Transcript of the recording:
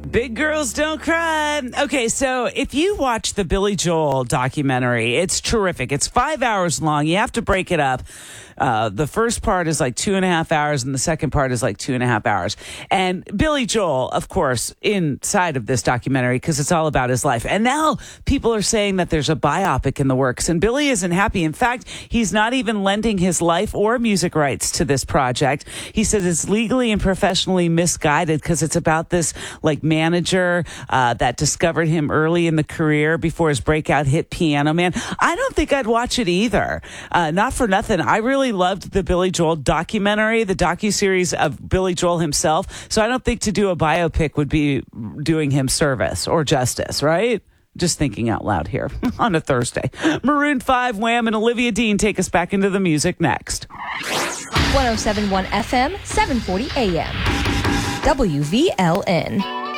Big girls don't cry. Okay, so if you watch the Billy Joel documentary, it's terrific. It's 5 hours long. You have to break it up. The first part is like 2.5 hours, and the second part is like 2.5 hours. And Billy Joel, of course, inside of this documentary, because it's all about his life. And now people are saying that there's a biopic in the works, and Billy isn't happy. In fact, he's not even lending his life or music rights to this project. He says it's legally and professionally misguided because it's about this like manager that discovered him early in the career before his breakout hit Piano Man. I don't think I'd watch it either. Not for nothing. I really loved the Billy Joel documentary, the docuseries of Billy Joel himself. So I don't think to do a biopic would be doing him service or justice, right? Just thinking out loud here on a Thursday. Maroon 5, Wham, and Olivia Dean take us back into the music next. 107.1 FM, 740 AM. WVLN.